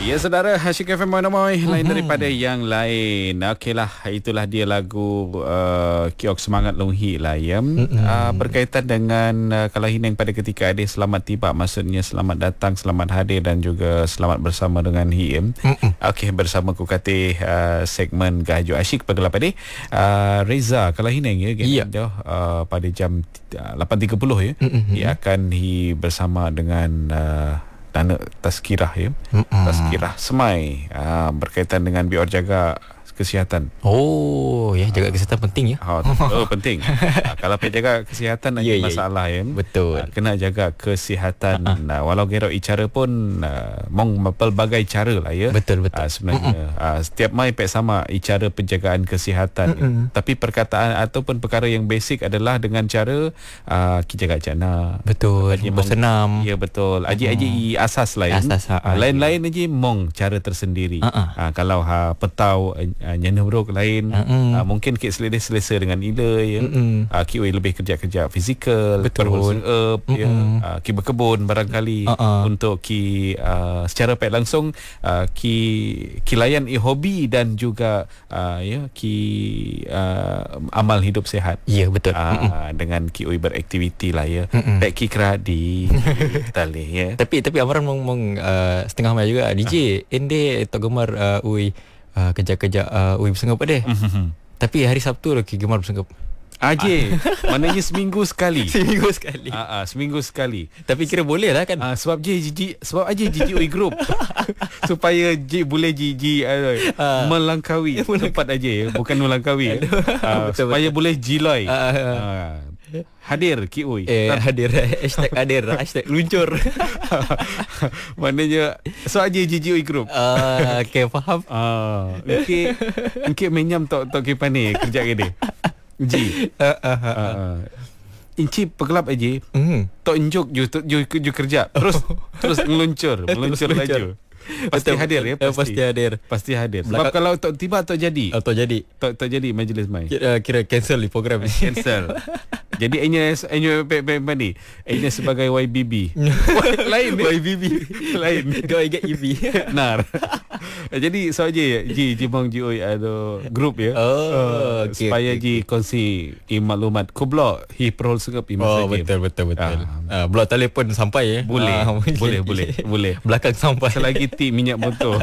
Ya saudara, Asyik FM Monomoy lain daripada yang lain. Okeylah, itulah dia lagu Kiok Semangat Longhi lah ya. Berkaitan dengan Kalahineng pada ketika adik selamat tiba, maksudnya selamat datang, selamat hadir dan juga selamat bersama dengan Hiem. Okey, bersama Kukatih segmen Gahayu Asyik pada adik Reza Kalahineng ya, yeah. Pada jam 8.30 ya. Ia akan bersama dengan Dana Tazkirah ya. Tazkirah Semai berkaitan dengan biar jaga kesihatan. Oh, ya, jaga kesihatan penting ya. Penting. Kalau pergi jaga kesihatan ada masalah ya. Betul. Kena jaga kesihatan. Walau gerok cara pun mong pelbagai cara lah ya. Betul. Sebenarnya setiap mai pek sama cara penjagaan kesihatan. Tapi perkataan ataupun perkara yang basic adalah dengan cara kita jaga jana. Betul. Bersenam. Ya betul. Aji asas lah ya. Lain-lain aja mong cara tersendiri. Kalau petau nyana buruk lain, mungkin kit selesa dengan ila ya. Kit lebih kerja fizikal, betul, ya. Kit berkebun barangkali untuk secara pek langsung ki layan hobi dan juga ya amal hidup sehat. Ya betul. Dengan ki beraktiviti lah ya. Pek ki kera di tali ya. Tapi amaran mong setengah mai juga DJ ende tok gemar kerja-kerja bersengap deh. Tapi hari Sabtu lagi gemar bersengap. Maknanya seminggu sekali. Seminggu sekali. Tapi kira boleh lah kan. Sebab Jiji group supaya boleh melangkaui tempat aja ya, bukan melangkaui. Supaya boleh jilai. Hadir Kioi. Hadir. #hadir. #luncur. Maknanya so aja GGOI group. Okay, faham. Engke menyam tok kipane kerja gede. Ji. Inci pegelap aja. Tok enjuk ju kerja. Terus meluncur laju. Pasti hadir ya. Pasti hadir. Sebab kalau tok tiba tok jadi. Tok jadi majlis mai. Kira cancel di program ni. Cancel. Jadi Anya ni sebagai YBB. Lain YBB. Lain. Kau ingat EB. Nar. Jadi so aja ji mong ji ada grup ya. Supaya ji kongsi maklumat. Ku blok hi perol sengap betul. Blok telefon sampai ya. Boleh. Belakang sampai. Selagi ti minyak motor.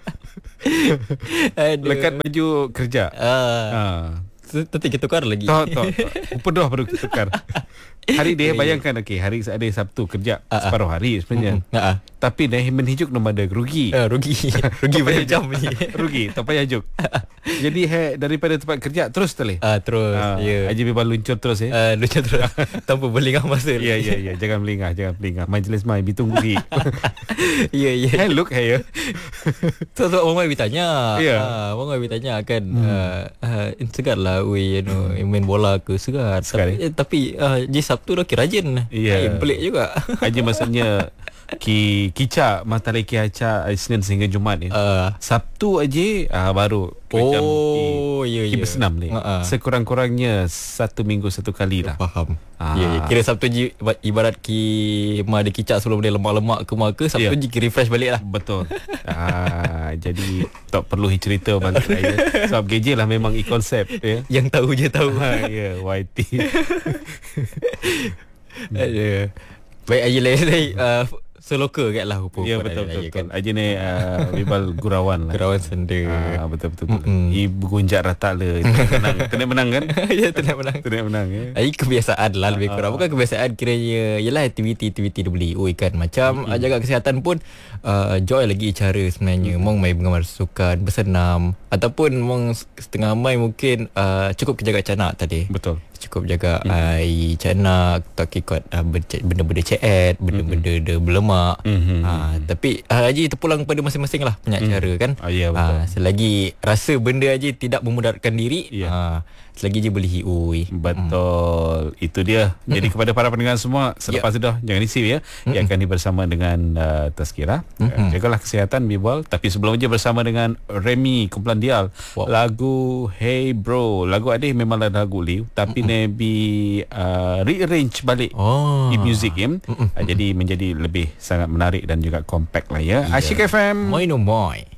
Lekat baju kerja. Nanti kita tukar lagi. Pedoh baru kita tukar. Hari dia bayangkan hari ada Sabtu kerja separuh hari sebenarnya. Tapi dah menhijuk nama ada rugi. Rugi banyak jam ni. Rugi tak payah juk. Jadi daripada tempat kerja terus tali. Terus. Ya. Aja bimbang luncur terus ya. Luncur terus. Tanpa berlingah masa. Ya. Jangan melingah. Majlis mai bitung rugi. Ya. Hey look hey. So orang mai bertanya. Ya. Orang mai bertanya kan segarlah main bola ke segar. Tapi je Sabtu dah rajin. Pelik juga. Aja maksudnya kica matahari kiaca Isnin sehingga Jumaat ni. Sabtu aja baru bersenam ni. Sekurang-kurangnya 1 minggu 1 kali lah. Faham. Kira Sabtu ibarat ada kicak sebelum dia lemak-lemak ke Sabtu refresh balik lah. Betul. Jadi tak perlu cerita balik lah ya. Sebab GJ lah memang konsep ya. Yang tahu je tahu. YT. Baik aja lah. Seloka kat lah rupa. Ya betul. Kan? Aja ni Bibal Gurawan lah. Gurawan Senda. Betul. Ibu gunjak rata lah. Tenang menang kan? Ya tenang menang ya. Ini kebiasaan lah lebih kurang. Bukan kebiasaan, kiranya ialah aktiviti dia beli. Kan macam jaga kesihatan pun joy lagi cara sebenarnya. Mong mai mengamar sukan, bersenam, ataupun mong setengah mai mungkin cukup jaga canak tadi. Betul. Cukup jaga canak, tak ikut benda-benda chat, benda-benda berlemak. Tapi Haji terpulang pada masing-masing lah punya cara kan. Ya, betul. Selagi rasa benda Haji tidak memudaratkan diri, selagi je boleh hiui. Betul. Itu dia. Jadi kepada para pendengar semua, selepas itu jangan risau ya. Ia akan bersama dengan Tazkirah. Jagalah kesihatan Bibol. Tapi sebelum je bersama dengan Remy Kumpulan Dial. Lagu Hey Bro. Lagu Adih memanglah lagu Liu, tapi Nabi rearrange balik di music ya. Jadi menjadi lebih sangat menarik dan juga compact lah ya. Asyik FM. Moi no moi.